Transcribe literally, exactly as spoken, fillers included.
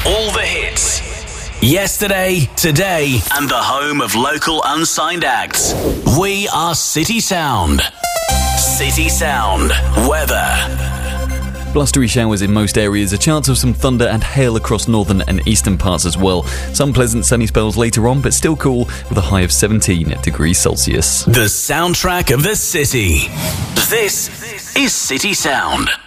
All the hits. Yesterday, today, and the home of local unsigned acts. We are City Sound. City Sound. Weather. Blustery showers in most areas, a chance of some thunder and hail across northern and eastern parts as well. Some pleasant sunny spells later on, but still cool with a high of seventeen degrees Celsius. The soundtrack of the city. This is City Sound.